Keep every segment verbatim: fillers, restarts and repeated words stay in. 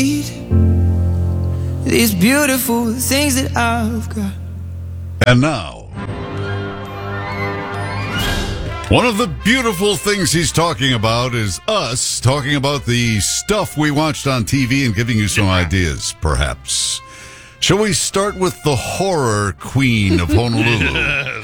These beautiful things that I've got. And now, one of the beautiful things he's talking about is us talking about the stuff we watched on T V and giving you some ideas, perhaps. Shall we start with the horror queen of Honolulu?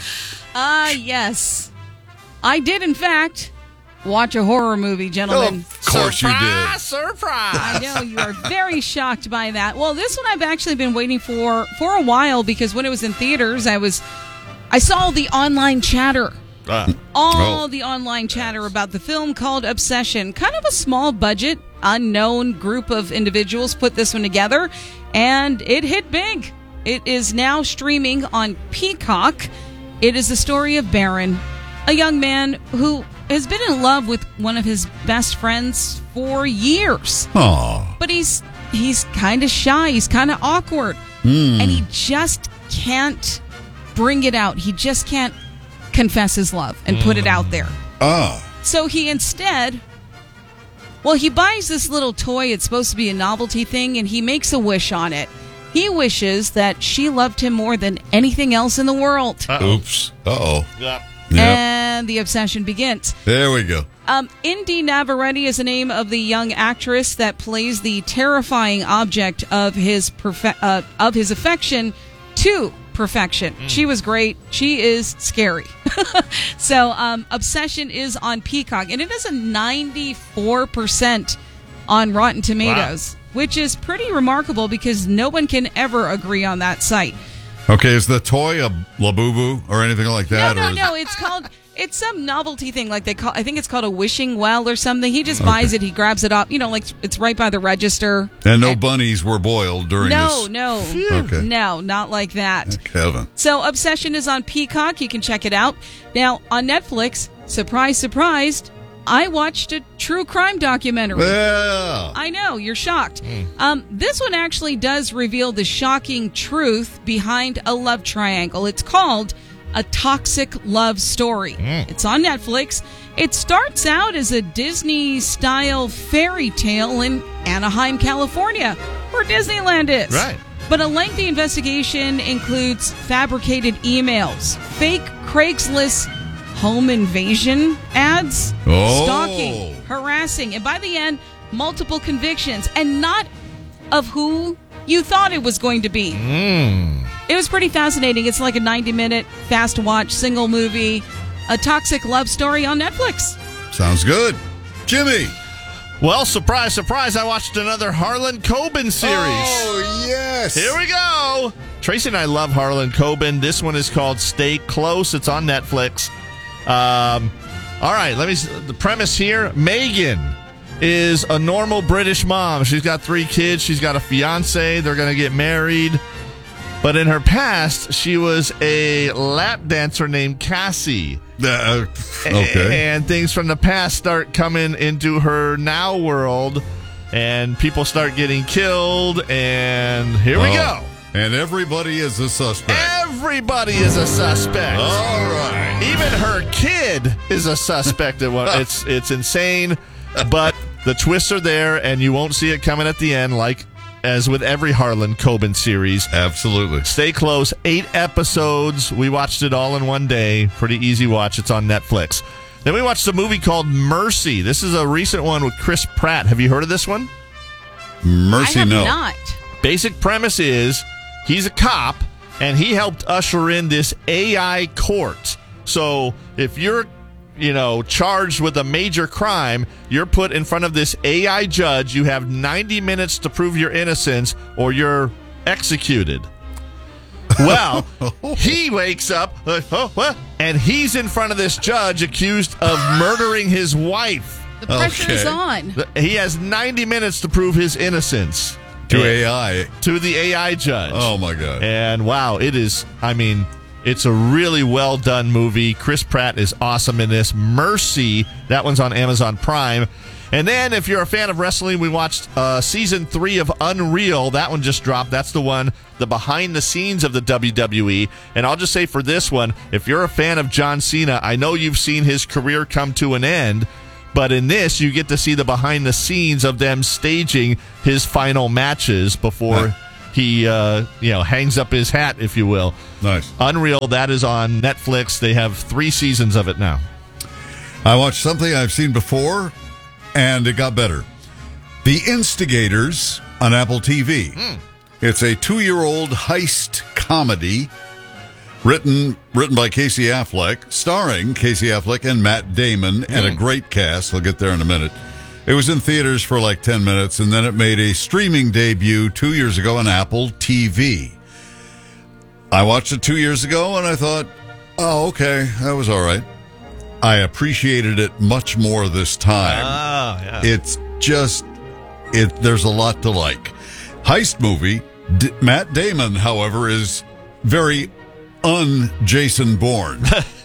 Ah, uh, yes. I did, in fact, watch a horror movie, gentlemen. Oh, of course surprise, you did. Surprise! I know, you are very shocked by that. Well, this one I've actually been waiting for for a while because when it was in theaters, I was I saw the online chatter. Uh, All oh. the online chatter about the film called Obsession. Kind of a small budget, unknown group of individuals put this one together, and it hit big. It is now streaming on Peacock. It is the story of Baron, a young man who has been in love with one of his best friends for years. Aw. But he's he's kind of shy. He's kind of awkward. Mm. And he just can't bring it out. He just can't confess his love and put it out there. Ah. So he instead, well, he buys this little toy. It's supposed to be a novelty thing, and he makes a wish on it. He wishes that she loved him more than anything else in the world. Uh-oh. Oops. Uh-oh. Yep. Yep. And the obsession begins. There we go. Um, Indy Navarrete is the name of the young actress that plays the terrifying object of his perfe- uh, of his affection to perfection. Mm. She was great. She is scary. So, um, Obsession is on Peacock, and it is a ninety-four percent on Rotten Tomatoes, wow. which is pretty remarkable because no one can ever agree on that site. Okay, is the toy a Labubu or anything like that? No, no, or is no. It's called. It's some novelty thing, like they call. I think it's called a wishing well or something. He just buys Okay. it. He grabs it up. You know, like it's right by the register. And no bunnies were boiled during No, this? no, Okay. no, not like that. Kevin. So, Obsession is on Peacock. You can check it out. Now, on Netflix, surprise, surprise, I watched a true crime documentary. Yeah. I know, you're shocked. Um, this one actually does reveal the shocking truth behind a love triangle. It's called A Toxic Love Story. Mm. It's on Netflix. It starts out as a Disney-style fairy tale in Anaheim, California, where Disneyland is. Right. But a lengthy investigation includes fabricated emails, fake Craigslist home invasion ads, Oh. stalking, harassing, and by the end, multiple convictions, and not of who you thought it was going to be. Mm. It was pretty fascinating. It's like a ninety-minute, fast-to-watch, single movie, a toxic love story on Netflix. Sounds good. Jimmy. Well, surprise, surprise, I watched another Harlan Coben series. Oh, yes. Here we go. Tracy and I love Harlan Coben. This one is called Stay Close. It's on Netflix. Um, all right, let me. The premise here: Megan is a normal British mom. She's got three kids. She's got a fiance. They're going to get married. But in her past, she was a lap dancer named Cassie. Uh, okay. And things from the past start coming into her now world, and people start getting killed, and here we Oh. go. And everybody is a suspect. Everybody is a suspect. All right. Even her kid is a suspect. it's it's insane, but the twists are there, and you won't see it coming at the end, like as with every Harlan Coben series. Absolutely. Stay close. Eight episodes. We watched it all in one day. Pretty easy watch. It's on Netflix. Then we watched a movie called Mercy. This is a recent one with Chris Pratt. Have you heard of this one? Mercy, I have no. not. Basic premise is he's a cop, and he helped usher in this A I court. So if you're, you know, charged with a major crime, you're put in front of this A I judge. You have ninety minutes to prove your innocence, or you're executed. Well, he wakes up, uh, oh, what? And he's in front of this judge accused of murdering his wife. The pressure is Okay. on. He has ninety minutes to prove his innocence. To A I. To the A I judge. Oh, my God. And wow, it is, I mean, it's a really well done movie. Chris Pratt is awesome in this. Mercy, that one's on Amazon Prime. And then if you're a fan of wrestling, we watched uh, season three of Unreal. That one just dropped. That's the one, the behind the scenes of the W W E. And I'll just say for this one, if you're a fan of John Cena, I know you've seen his career come to an end, But in this, you get to see the behind the scenes of them staging his final matches before Right. he, uh, you know, hangs up his hat, if you will. Nice. Unreal. That is on Netflix. They have three seasons of it now. I watched something I've seen before, and it got better. The Instigators on Apple T V. Mm. It's a two-year-old heist comedy written written by Casey Affleck, starring Casey Affleck and Matt Damon, and a great cast. I'll get there in a minute. It was in theaters for like ten minutes, and then it made a streaming debut two years ago on Apple T V. I watched it two years ago, and I thought, oh, okay, that was all right. I appreciated it much more this time. Ah, yeah. It's just, it. There's a lot to like. Heist movie. D- Matt Damon, however, is very un-Jason Bourne.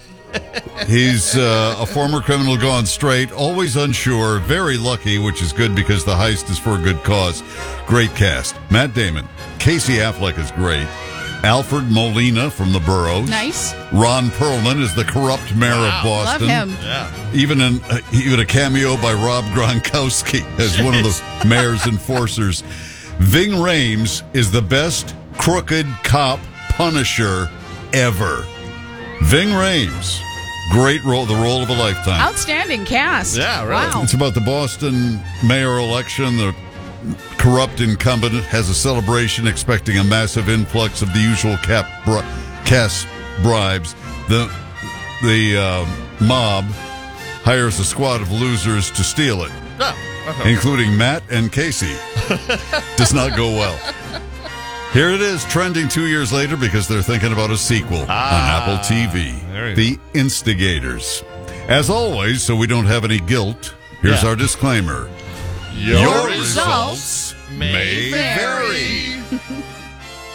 He's uh, a former criminal gone straight, always unsure, very lucky, which is good because the heist is for a good cause. Great cast. Matt Damon. Casey Affleck is great. Alfred Molina from The Burrows. Nice. Ron Perlman is the corrupt mayor Wow. of Boston. Love him. Yeah. Even an uh, even a cameo by Rob Gronkowski as one of the mayor's enforcers. Ving Rhames is the best crooked cop Punisher ever. Ving Rhames, great role, the role of a lifetime. Outstanding cast. Yeah, really. Wow. It's about the Boston mayor election. The corrupt incumbent has a celebration expecting a massive influx of the usual cap bri- cast bribes. The the uh, mob hires a squad of losers to steal it, Oh, okay. including Matt and Casey. Does not go well. Here it is, trending two years later because they're thinking about a sequel Ah, on Apple T V. there you The Instigators. As always, so we don't have any guilt, here's Yeah. our disclaimer. Your, results may vary.